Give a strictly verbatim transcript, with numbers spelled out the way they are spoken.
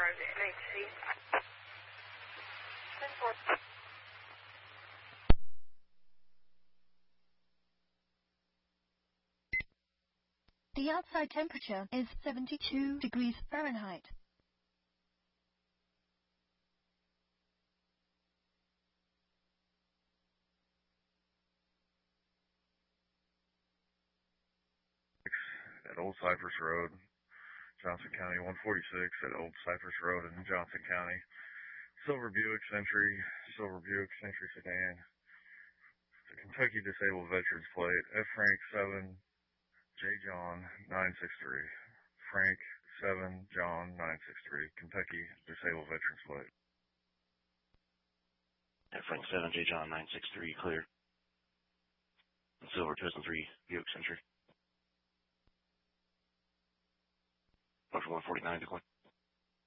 The outside temperature is seventy-two degrees Fahrenheit. At Old Cypress Road, Johnson County, one forty-six at Old Cypress Road in Johnson County. Silver Buick Century, Silver Buick Century sedan. The Kentucky Disabled Veterans Plate, F. Frank seven, J. John nine six three. Frank seven, John nine six three. Kentucky Disabled Veterans Plate. F. Frank seven, J. John nine six three, cleared. Silver two thousand three, Buick Century. Motion one forty-nine, decline.